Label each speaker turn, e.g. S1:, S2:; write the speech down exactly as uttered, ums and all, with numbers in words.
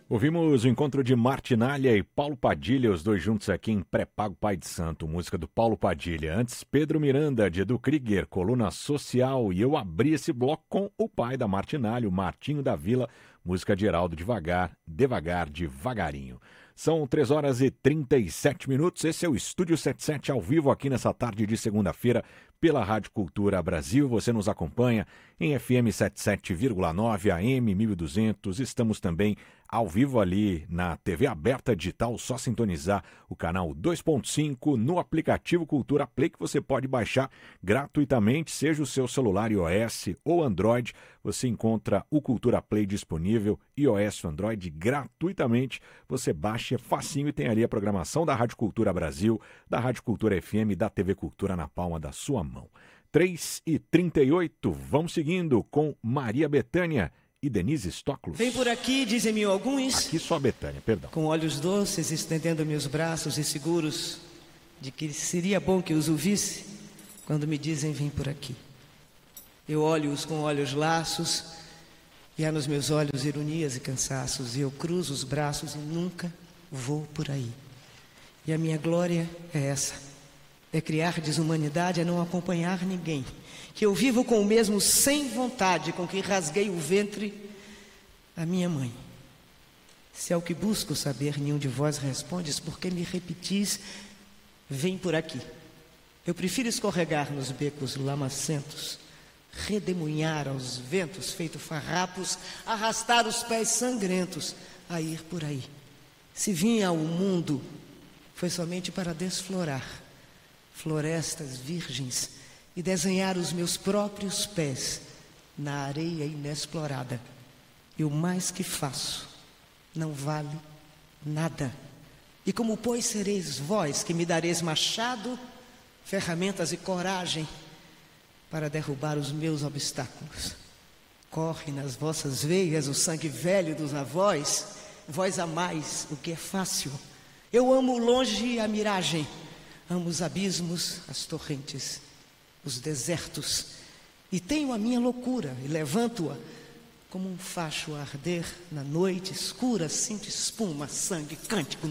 S1: Ouvimos o encontro de Martinália e Paulo Padilha, os dois juntos aqui em Pré-Pago Pai de Santo, música do Paulo Padilha. Antes, Pedro Miranda, de Edu Krieger, coluna social, e eu abri esse bloco com o pai da Martinália, o Martinho da Vila, música de Heraldo Devagar, Devagar, Devagarinho. São três horas e trinta e sete minutos, esse é o Estúdio setenta e sete ao vivo aqui nessa tarde de segunda-feira pela Rádio Cultura Brasil. Você nos acompanha em F M setenta e sete vírgula nove, A M mil e duzentos, estamos também ao vivo ali na T V aberta digital, só sintonizar o canal dois ponto cinco no aplicativo Cultura Play, que você pode baixar gratuitamente, seja o seu celular iOS ou Android, você encontra o Cultura Play disponível, iOS ou Android, gratuitamente, você baixa, é facinho e tem ali a programação da Rádio Cultura Brasil, da Rádio Cultura F M, da T V Cultura na palma da sua mão. três e trinta e oito, vamos seguindo com Maria Bethânia e Denise Stoklos.
S2: Vem por aqui, dizem-me alguns.
S1: Aqui só a Bethânia, perdão.
S2: Com olhos doces, estendendo meus braços e seguros de que seria bom que os ouvisse quando me dizem vem por aqui. Eu olho-os com olhos laços e há nos meus olhos ironias e cansaços, e eu cruzo os braços e nunca vou por aí. E a minha glória é essa, é criar desumanidade, é não acompanhar ninguém, que eu vivo com o mesmo sem vontade com que rasguei o ventre a minha mãe. Se é o que busco saber, nenhum de vós respondes, porque me repetis, vem por aqui. Eu prefiro escorregar nos becos lamacentos, redemoinhar aos ventos feito farrapos, arrastar os pés sangrentos, a ir por aí. Se vim ao mundo, foi somente para desflorar florestas virgens e desenhar os meus próprios pés na areia inexplorada. E o mais que faço não vale nada. E como pois sereis vós que me dareis machado, ferramentas e coragem para derrubar os meus obstáculos. Corre nas vossas veias o sangue velho dos avós, vós amais o que é fácil. Eu amo o longe e a miragem, amo os abismos, as torrentes, os desertos, e tenho a minha loucura e levanto-a como um facho a arder na noite escura. Sinto espuma, sangue, cântico